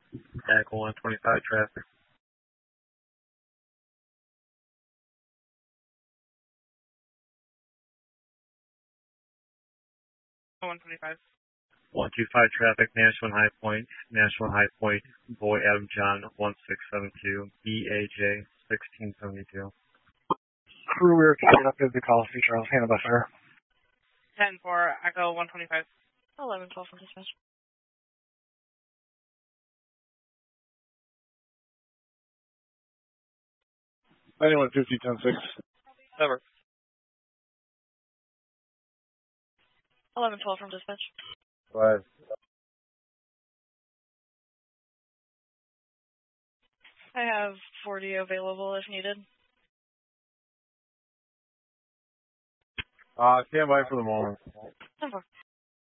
Echo 125 traffic. $125. 125 traffic, Nashville High Point, Boy Adam John 1672, BAJ 1672. Crew, we're picking up the call for Charles Hannah by fire. 10-4, Echo 125. 11-12 from dispatch. 9150, 10-6. Over. 11-12 from dispatch. 5. I have 40 available if needed. Stand by for the moment. 10-4.